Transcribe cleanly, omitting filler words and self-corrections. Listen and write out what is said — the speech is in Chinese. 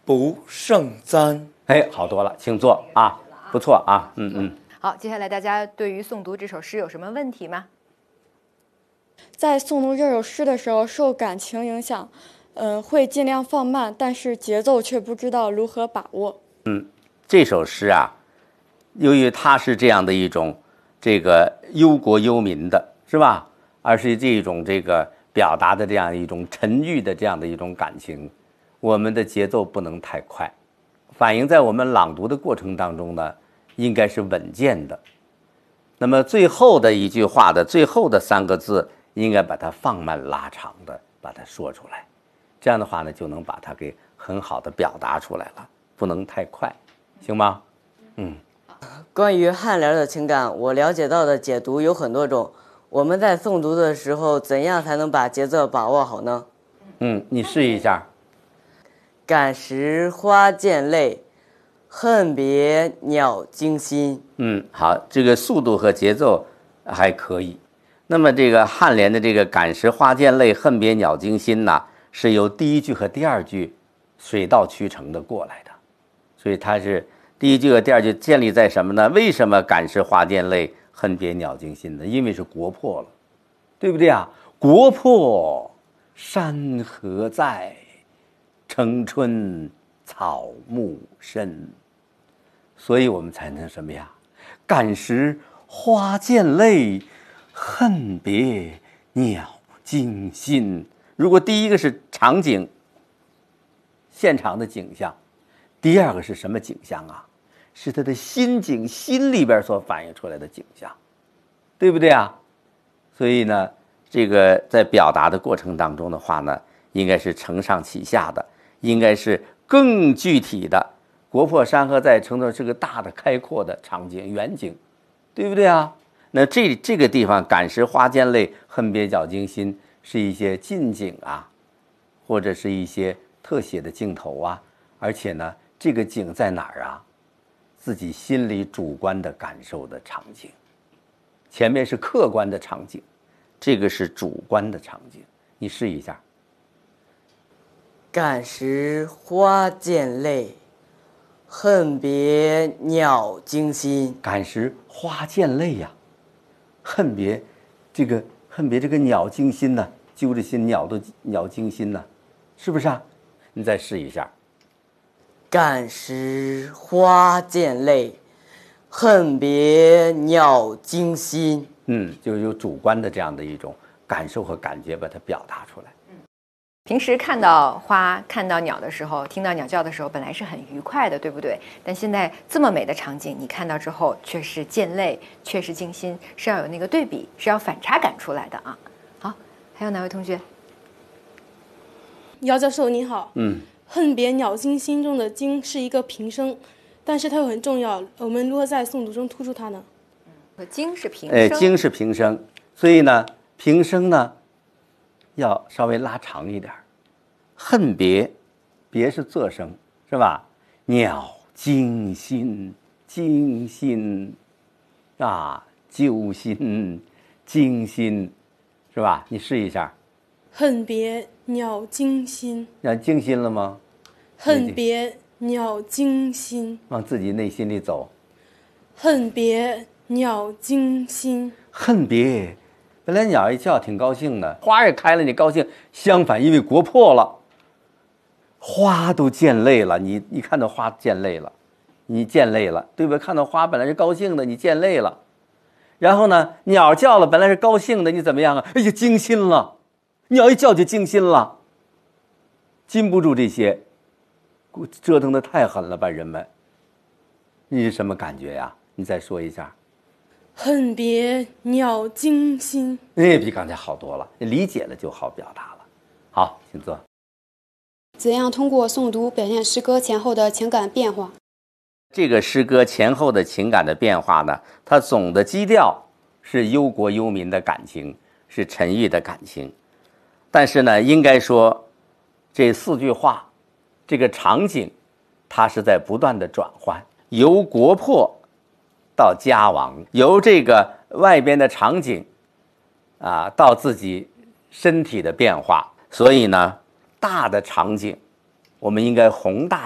不胜簪。 哎，好多了，请坐啊，不错啊， 好，接下来大家对于诵读这首诗有什么问题吗？ 在诵读这首诗的时候，受感情影响，会尽量放慢，但是节奏却不知道如何把握。 这首诗啊，由于它是这样的一种这个忧国忧民的，是吧？而是这种这个表达的这样一种沉郁的这样的一种感情，我们的节奏不能太快，反映在我们朗读的过程当中呢，应该是稳健的。那么最后的一句话的最后的3个字，应该把它放慢拉长的把它说出来，这样的话呢，就能把它给很好的表达出来了，不能太快，行吗？ 关于颔联的情感，我了解到的解读有很多种。我们在诵读的时候，怎样才能把节奏把握好呢？ 你试一下。 感时花溅泪，恨别鸟惊心。 好，这个速度和节奏还可以。那么这个颔联的这个感时花溅泪，恨别鸟惊心呢，是由第1句和第2句水到渠成的过来的，所以它是第1句和第2句建立在什么呢？为什么感时花溅泪，恨别鸟惊心呢？因为是国破了，对不对啊？国破山河在，城春草木深，所以我们才能什么呀？感时花溅泪，恨别鸟惊心。如果第1个是场景，现场的景象，第2个是什么景象啊？是他的心境，心里边所反映出来的景象，对不对啊？所以呢，这个在表达的过程当中的话呢，应该是承上启下的，应该是更具体的。国破山河在，城中是个大的开阔的场景远景，对不对啊？那这个地方感时花溅泪，恨别鸟惊心，是一些近景啊，或者是一些特写的镜头啊，而且呢，这个景在哪儿啊？自己心里主观的感受的场景，前面是客观的场景，这个是主观的场景。你试一下。 感时花溅泪，恨别鸟惊心。 感时花溅泪呀，恨别这个鸟惊心呐，揪着心鸟惊心呐，是不是啊？你再试一下。 感时花溅泪，恨别鸟惊心。 就是有主观的这样的一种感受和感觉，把它表达出来。 平时看到花、看到鸟的时候，听到鸟叫的时候，本来是很愉快的，对不对？但现在这么美的场景，你看到之后却是溅泪，却是惊心，是要有那个对比，是要反差感出来的啊。好，还有哪位同学？ 姚教授您好。恨别鸟惊心中的惊是一个平声，但是它又很重要，我们如何在诵读中突出它呢？ 惊是平声， 惊是平声，所以呢，平声呢要稍微拉长一点。恨别，别是仄声，是吧？鸟惊心，惊心啊，揪心，惊心，是吧？你试一下。 恨别鸟惊心。 让惊心了吗？ 恨别鸟惊心。 往自己内心里走。 恨别鸟惊心。 恨别，本来鸟一叫挺高兴的，花也开了，你高兴。相反，因为国破了，花都溅泪了。你看到花溅泪了，你溅泪了，对吧？看到花本来是高兴的，你溅泪了。然后呢，鸟叫了，本来是高兴的，你怎么样啊？哎呀，惊心了。鸟一叫就惊心了，禁不住这些，折腾的太狠了吧，人们。你是什么感觉呀？你再说一下。 恨别鸟惊心。 比刚才好多了，你理解了就好表达了。好，请坐。 怎样通过诵读表现诗歌前后的情感变化？ 这个诗歌前后的情感的变化呢，它总的基调是忧国忧民的感情，是沉郁的感情。但是呢，应该说这4句话，这个场景它是在不断的转换，由国破到家亡，由这个外边的场景到自己身体的变化。所以呢，大的场景我们应该宏大